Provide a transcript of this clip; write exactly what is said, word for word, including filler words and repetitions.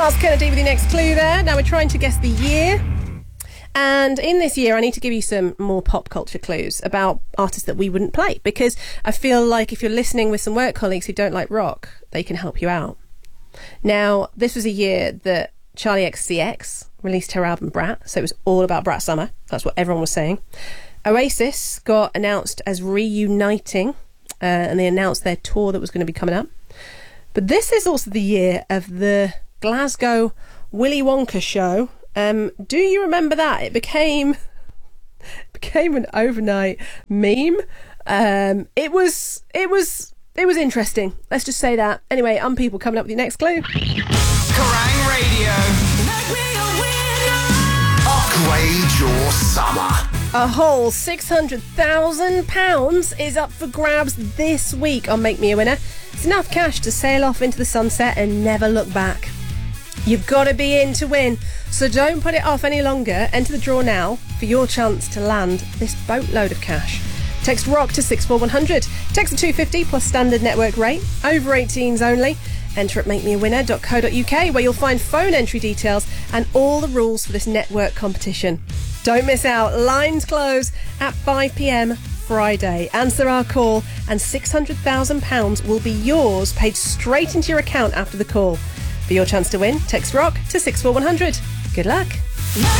Miles Kennedy with your next clue there. Now we're trying to guess the year. And in this year, I need to give you some more pop culture clues about artists that we wouldn't play, because I feel like if you're listening with some work colleagues who don't like rock, they can help you out. Now, this was a year that Charli X C X released her album Brat, so it was all about Brat Summer. That's what everyone was saying. Oasis got announced as reuniting, uh, and they announced their tour that was going to be coming up. But this is also the year of the Glasgow Willy Wonka show. Um, do you remember that? It became became an overnight meme. Um, it was it was it was interesting. Let's just say that. Anyway, I'm People coming up with your next clue. Kerrang Radio. Upgrade your summer. A whole six hundred thousand pounds is up for grabs this week on Make Me a Winner. It's enough cash to sail off into the sunset and never look back. You've got to be in to win, so don't put it off any longer. Enter the draw now for your chance to land this boatload of cash. Text ROCK to six four one hundred. Text to two fifty plus standard network rate. Over eighteens only. Enter at make me a winner dot co dot uk, where you'll find phone entry details and all the rules for this network competition. Don't miss out. Lines close at five p.m. Friday. Answer our call and six hundred thousand pounds will be yours, paid straight into your account after the call. For your chance to win, text ROCK to six four one hundred. Good luck.